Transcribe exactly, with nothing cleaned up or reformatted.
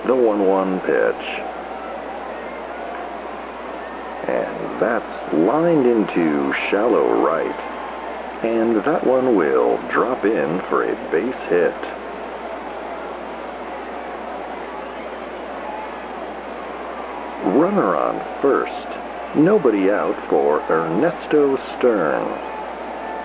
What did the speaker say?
the one one pitch. And that's lined into shallow right. And that one will drop in for a base hit. Runner on first. Nobody out for Ernesto Stern.